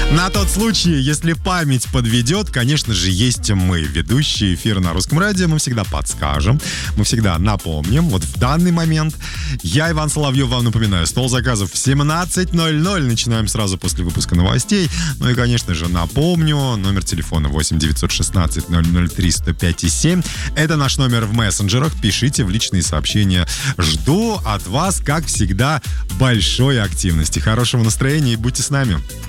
На тот случай, если память подведет, конечно же, есть мы, ведущие эфира на Русском радио. Мы всегда подскажем, мы всегда напомним. Вот в данный момент я, Иван Соловьев, вам напоминаю, стол заказов в 17:00. Начинаем сразу после выпуска новостей. Ну и, конечно же, напомню, номер телефона 8 916 003 105 7. Это наш номер в мессенджерах. Пишите в личные сообщения. Жду от вас, как всегда, большой активности. Хорошего настроения и будьте с нами.